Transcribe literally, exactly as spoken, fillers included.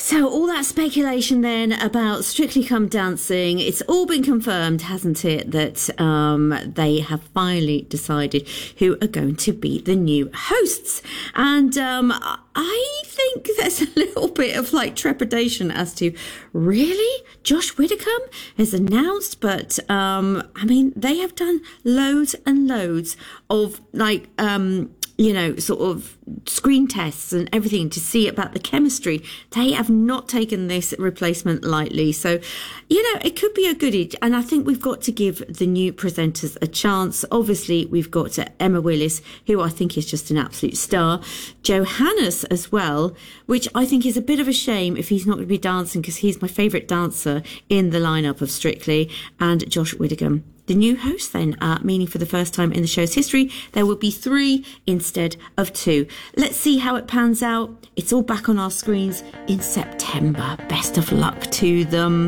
So all that speculation then about Strictly Come Dancing, it's all been confirmed, hasn't it, that um, they have finally decided who are going to be the new hosts. And um, I think there's a little bit of like trepidation as to, really? Josh Widdicombe is announced, but um, I mean, they have done loads and loads of like... Um, you know, sort of screen tests and everything to see about the chemistry. They have not taken this replacement lightly. So, you know, it could be a goodie. And I think we've got to give the new presenters a chance. Obviously, we've got Emma Willis, who I think is just an absolute star. Johannes as well, which I think is a bit of a shame if he's not going to be dancing, because he's my favourite dancer in the lineup of Strictly. And Josh Widdicombe. The new host then, uh, meaning for the first time in the show's history, there will be three instead of two. Let's see how it pans out. It's all back on our screens in September. Best of luck to them.